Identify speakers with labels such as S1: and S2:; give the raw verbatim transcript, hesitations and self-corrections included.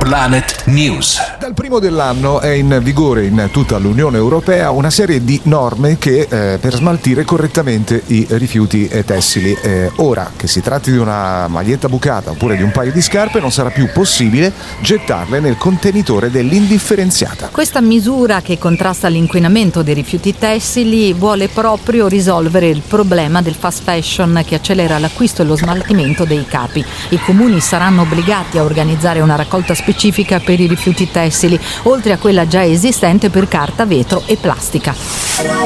S1: Planet News.
S2: Dal primo dell'anno è in vigore in tutta l'Unione Europea una serie di norme che eh, per smaltire correttamente i rifiuti eh, tessili. Eh, ora, che si tratti di una maglietta bucata oppure di un paio di scarpe, non sarà più possibile gettarle nel contenitore dell'indifferenziata.
S3: Questa misura, che contrasta l'inquinamento dei rifiuti tessili, vuole proprio risolvere il problema del fast fashion che accelera l'acquisto e lo smaltimento dei capi. I comuni saranno obbligati a organizzare una raccolta specifica per i rifiuti tessili, oltre a quella già esistente per carta, vetro e plastica.